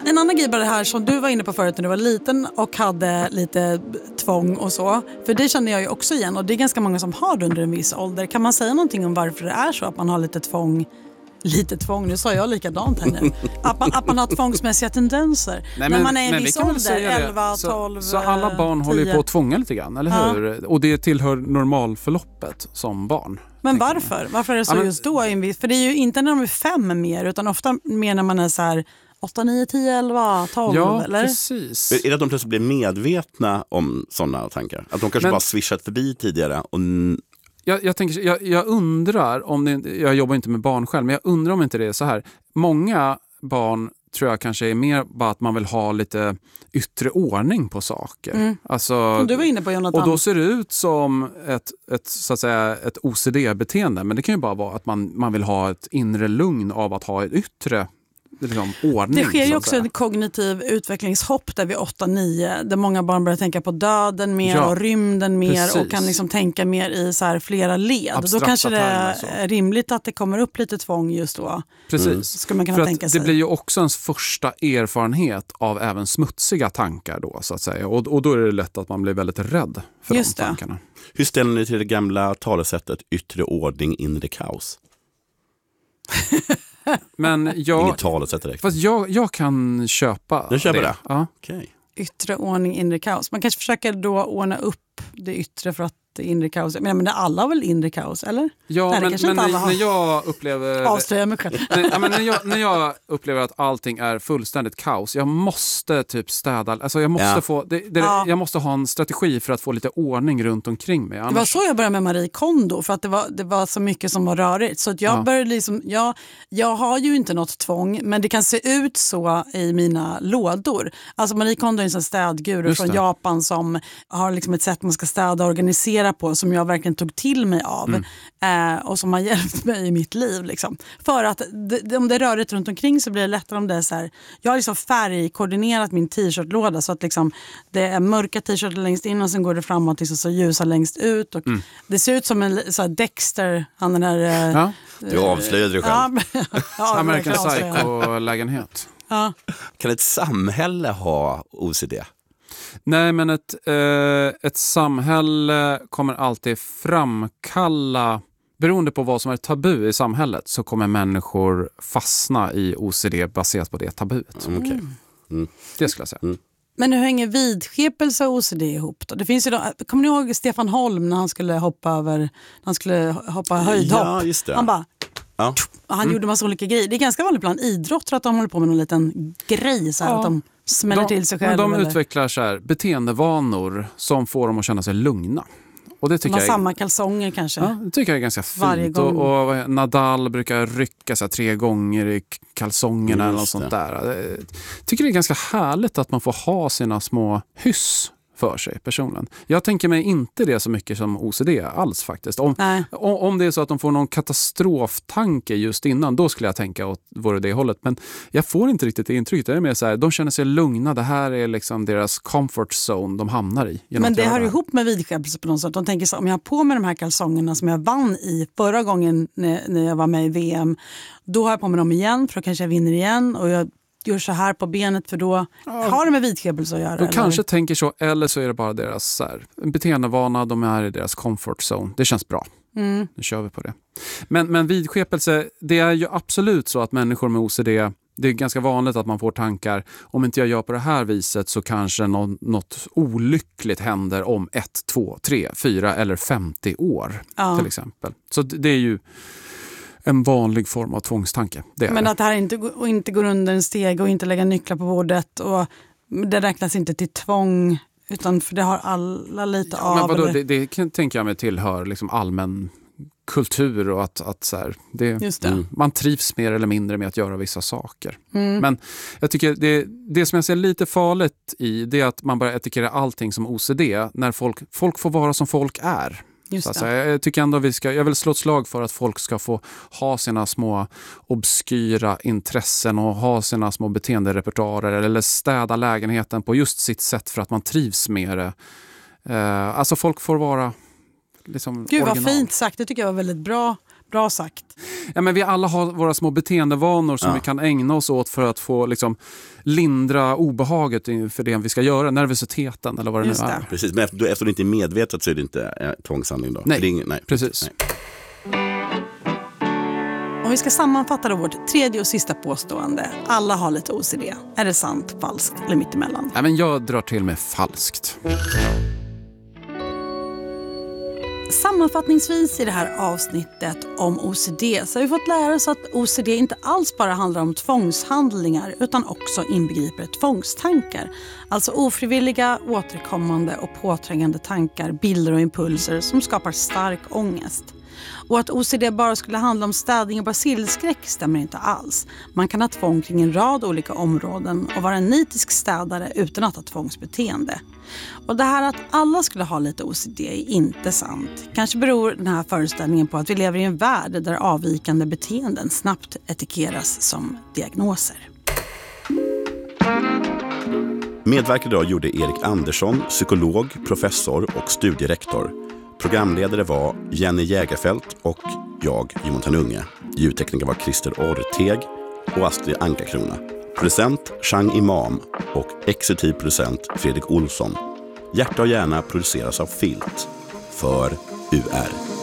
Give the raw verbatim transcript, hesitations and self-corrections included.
En annan grej bara det här som du var inne på förut när du var liten och hade lite tvång och så. För det känner jag ju också igen och det är ganska många som har det under en viss ålder. Kan man säga någonting om varför det är så att man har lite tvång? Lite tvång, nu sa jag likadant här nu. Att man, att man har tvångsmässiga tendenser. Nej, men, när man är i en viss ålder, elva, tolv, så, så alla barn tio. Håller ju på att tvånga lite grann, eller ja. hur? Och det tillhör normalförloppet som barn. Men varför? Jag. Varför är det så ja, men, just då? För det är ju inte när de är fem mer, utan ofta mer när man är så här åtta, nio, tio, elva, tolv, ja, eller? Precis. Är det att de plötsligt blir medvetna om sådana tankar? Att de kanske men, bara swishat förbi tidigare och... Jag, jag, tänker, jag, jag undrar om det, jag jobbar inte med barn själv, men jag undrar om inte det är så här. Många barn tror jag kanske är mer bara att man vill ha lite yttre ordning på saker. Mm. Alltså, du var inne på Jonathan. Och då ser det ut som ett, ett, så att säga, ett O C D-beteende, men det kan ju bara vara att man, man vill ha ett inre lugn av att ha ett yttre liksom, ordning. Det sker ju också en kognitiv utvecklingshopp där vid åtta nio där många barn börjar tänka på döden mer ja, och rymden mer precis. Och kan liksom tänka mer i så här flera led. Abstrakta då kanske det är rimligt att det kommer upp lite tvång just då. Precis. Mm. Skulle man kunna För tänka att sig. Det blir ju också ens första erfarenhet av även smutsiga tankar då så att säga. Och, och då är det lätt att man blir väldigt rädd för just de det. Tankarna. Hur ställer ni till det gamla talesättet yttre ordning, inre kaos? Men jag, inget talesätt direkt. Fast jag, jag kan köpa du köper det. det? Ja. Okay. Yttre ordning, inre kaos. Man kanske försöker då ordna upp det yttre för att det inre kaos. Men, men alla har väl inre kaos, eller? Ja, Nej, men, men när, när jag upplever... Avslöjar mig själv. Nej, ja, men när, jag, när jag upplever att allting är fullständigt kaos, jag måste typ städa. Alltså jag måste, ja. få, det, det, ja. jag måste ha en strategi för att få lite ordning runt omkring mig. Annars... Det var så jag började med Marie Kondo, för att det var, det var så mycket som var rörigt. Så att jag ja. började liksom... Jag, jag har ju inte något tvång, men det kan se ut så i mina lådor. Alltså Marie Kondo är en sån städguru från Japan som har liksom ett sätt man ska städa och organisera på som jag verkligen tog till mig av mm. eh, och som har hjälpt mig i mitt liv liksom. För att det, om det är rörigt runt omkring så blir det lättare om det är så här, jag har liksom färgkoordinerat min t-shirtlåda så att liksom det är mörka t-shirtar längst in och sen går det framåt liksom så ljusa längst ut och mm. det ser ut som en så här Dexter, han den här eh, ja. Du avslöjade dig själv. Ja, ja, American Psycho-lägenhet. Ja. Kan ett samhälle ha O C D? Nej, men ett, eh, ett samhälle kommer alltid framkalla, beroende på vad som är tabu i samhället, så kommer människor fastna i O C D baserat på det tabuet. Mm, okay. mm. Det skulle jag säga. Mm. Men hur hänger vidskepelse och O C D ihop då? Det finns ju då, kommer ni ihåg Stefan Holm när han skulle hoppa över, när han skulle hoppa höjdhopp? Ja, just det. Han bara... Ja. Han mm. gjorde massa olika grejer. Det är ganska vanligt bland idrottare att de håller på med någon liten grej så här, ja. Att de smäller de, till sig själva. De eller? utvecklar så här, beteendevanor som får dem att känna sig lugna. Och det tycker de har jag, samma kalsonger kanske. Ja, det tycker jag är ganska fint. Och, och Nadal brukar rycka så här, tre gånger i kalsongerna eller något sånt där. Jag tycker det är ganska härligt att man får ha sina små hyss för sig personligen. Jag tänker mig inte det så mycket som O C D alls faktiskt. Om, om, om det är så att de får någon katastroftanke just innan, då skulle jag tänka åt vore det hållet. Men jag får inte riktigt det intrycket. Det är mer så här, de känner sig lugna. Det här är liksom deras comfort zone de hamnar i. Men det hör ihop med vidskepelse på något sätt. De tänker så, om jag har på mig de här kalsongerna som jag vann i förra gången när, när jag var med i V M, då har jag på mig dem igen för då kanske jag vinner igen och jag gör så här på benet för då ja. Har det med vidskepelse att göra. De eller? Kanske tänker så, eller så är det bara deras så här, beteendevana, de är i deras comfort zone. Det känns bra. Mm. Nu kör vi på det. Men, men vidskepelse, det är ju absolut så att människor med O C D, det är ganska vanligt att man får tankar, om inte jag gör på det här viset så kanske något, något olyckligt händer om ett, två, tre, fyra eller femtio år ja. Till exempel. Så det är ju en vanlig form av tvångstanke. Det men det. Att det här inte, och inte går under en steg och inte lägga nycklar på bordet och det räknas inte till tvång utan för det har alla lite ja, av. Men vadå, eller? det, det kan, tänker jag mig tillhör liksom allmän kultur och att, att så här, det, Just det. Mm, man trivs mer eller mindre med att göra vissa saker. Mm. Men jag tycker det, det som jag ser lite farligt i det är att man börjar etikera allting som O C D när folk, folk får vara som folk är. Så alltså, jag tycker ändå vi ska, jag vill slå ett slag för att folk ska få ha sina små obskyra intressen och ha sina små beteenderepertoarer eller städa lägenheten på just sitt sätt för att man trivs med det. Uh, alltså folk får vara liksom Gud original. vad fint sagt, det tycker jag var väldigt bra, Bra sagt. Ja, men vi alla har våra små beteendevanor som ja. vi kan ägna oss åt för att få liksom, lindra obehaget för det vi ska göra, nervositeten eller vad det Just nu det. är. Precis, men efter, efter du inte är medvetet så är det inte äh, tvångshandling då? Nej, det är ingen, nej. precis. Nej. Om vi ska sammanfatta då vårt tredje och sista påstående. Alla har lite O C D. Är det sant, falskt eller mittemellan? Ja, men jag drar till med falskt. Sammanfattningsvis i det här avsnittet om O C D så har vi fått lära oss att O C D inte alls bara handlar om tvångshandlingar utan också inbegriper tvångstankar. Alltså ofrivilliga, återkommande och påträngande tankar, bilder och impulser som skapar stark ångest. Och att O C D bara skulle handla om städning och basilskräck stämmer inte alls. Man kan ha tvång kring en rad olika områden och vara en nitisk städare utan att ha tvångsbeteende. Och det här att alla skulle ha lite O C D är inte sant. Kanske beror den här föreställningen på att vi lever i en värld där avvikande beteenden snabbt etikeras som diagnoser. Medverkade idag gjorde Erik Andersson, psykolog, professor och studierektor. Programledare var Jenny Jägerfält och jag, Jonathan Unge. Ljudtekniker var Christer Orteg och Astrid Ankarkrona. Producent Chang Imam och exekutiv producent Fredrik Olsson. Hjärta och hjärna produceras av Filt för U R.